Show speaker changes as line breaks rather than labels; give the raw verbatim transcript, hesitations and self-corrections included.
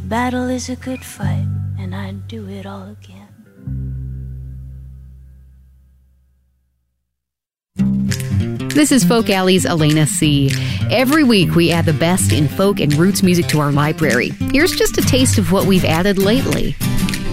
battle is a good fight, and I'd do it all again.
This is Folk Alley's Elena C. Every week we add the best in folk and roots music to our library. Here's just a taste of what we've added lately.